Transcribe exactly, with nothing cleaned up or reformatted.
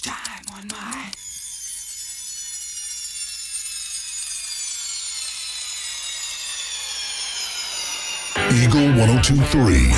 time on my Eagle one oh two point three.